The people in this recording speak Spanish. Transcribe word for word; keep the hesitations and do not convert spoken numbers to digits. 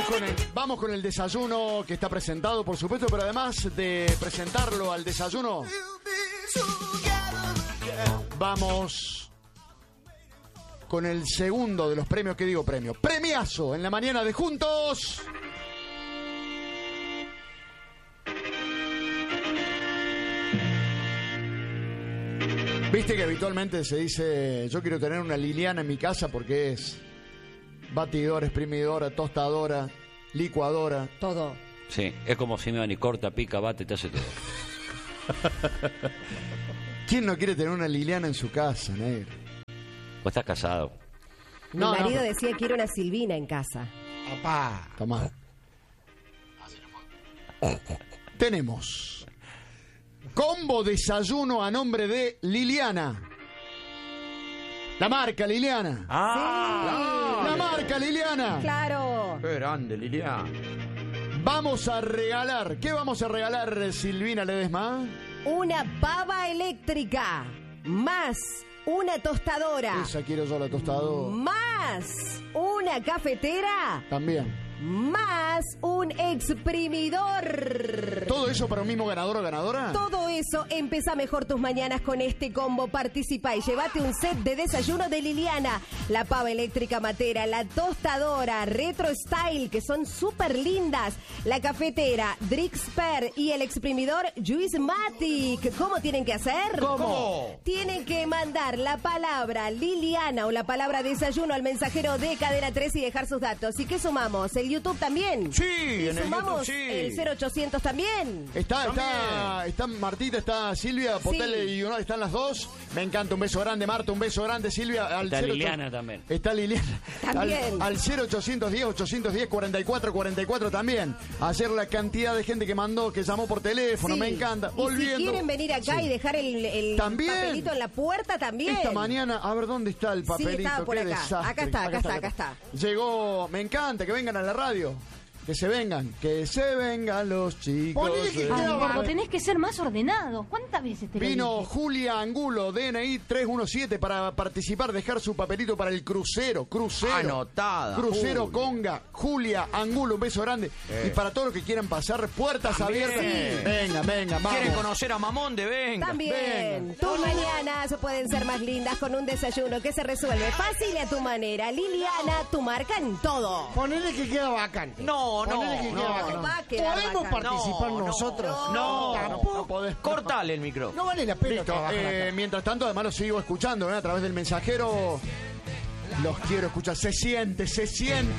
con el, vamos con el desayuno que está presentado, por supuesto, pero además de presentarlo al desayuno, vamos con el segundo de los premios. ¿Qué digo premio? Premiazo en la mañana de Juntos. Viste que habitualmente se dice, yo quiero tener una Liliana en mi casa porque es batidora, exprimidora, tostadora, licuadora. Todo. Sí, es como Simeone, corta, pica, bate, te hace todo. ¿Quién no quiere tener una Liliana en su casa, negro? ¿O estás casado? Mi No, marido no. decía quiero una Silvina en casa. Papá. Tomá. Tenemos combo desayuno a nombre de Liliana. La marca Liliana. ¡Ah! La marca Liliana. Claro. Qué grande, Liliana. Vamos a regalar. ¿Qué vamos a regalar, Silvina Ledesma? Una pava eléctrica. Más una tostadora. Esa quiero yo, la tostadora. Más una cafetera. También. Más un exprimidor. ¿Todo eso para un mismo ganador o ganadora? Todo eso, empezá mejor tus mañanas con este combo. Participa y llévate un set de desayuno de Liliana, la pava eléctrica matera, la tostadora Retro Style, que son súper lindas, la cafetera Drixper y el exprimidor Juicematic. ¿Cómo tienen que hacer? ¿Cómo? Tienen que mandar la palabra Liliana o la palabra desayuno al mensajero de Cadena tres y dejar sus datos. ¿Y qué sumamos? ¿El YouTube también? Sí, ¿Y en el sumamos YouTube, sí. el cero ochocientos también? Está, está, está Martita, está Silvia, Potele Sí. y Uno, están las dos. Me encanta, un beso grande, Marta, un beso grande, Silvia. Al Está cero ocho- Liliana también. Está Liliana. También. Al, al cero ochocientos diez, ochocientos diez, cuarenta y cuatro cuarenta y cuatro también. Ayer la cantidad de gente que mandó, que llamó por teléfono, Sí. me encanta. Y Volviendo. si quieren venir acá Sí. y dejar el, el También. papelito en la puerta, también. Esta mañana, a ver dónde está el Sí, papelito. estaba por Qué acá. desastre. Acá está, acá está, acá está. Llegó, me encanta que vengan a la radio. Que se vengan, que se vengan los chicos. Ponele que de- queda Ay, abajo. gordo, tenés que ser más ordenado. ¿Cuántas veces te lo Vino dije? Julia Angulo, D N I tres uno siete, para participar, dejar su papelito para el crucero. Crucero. Anotada. Crucero Julia. Conga. Julia Angulo, un beso grande. Eh. Y para todos los que quieran pasar, puertas También. abiertas. Venga, venga, vamos. ¿Quieren conocer a Mamonde? Venga. También. Venga. Tus mañanas pueden ser más lindas con un desayuno que se resuelve fácil y a tu manera. Liliana, tu marca en todo. Ponele que queda vacante. No, no, Ponele que no, queda no. vacante. Va a quedar ¿Podemos bacán. participar No, no, nosotros? no, tampoco. no podés. Cortale el micro. No vale la pena Listo. trabajar Eh, acá. mientras tanto, además lo sigo escuchando, ¿eh? A través del mensajero. Los quiero escuchar. Se siente, se siente.